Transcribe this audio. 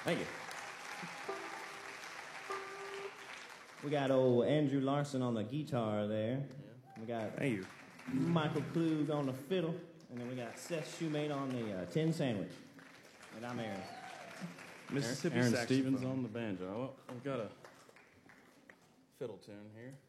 Thank you. We got old Andrew Larson on the guitar there. Yeah. We got Thank you. Michael Klug on the fiddle. And then we got Seth Shoemate on the tin sandwich. And I'm Aaron. Mississippi Aaron saxophone. Stevens on the banjo. Well, we've got a fiddle tune here.